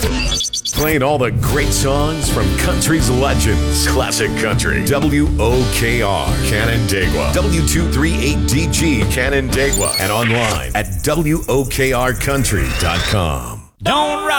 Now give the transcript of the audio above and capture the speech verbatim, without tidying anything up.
Playing all the great songs from country's legends. Classic Country. W O K R, Canandaigua. W two thirty-eight D G, Canandaigua. And online at W O K R country dot com. Don't rock.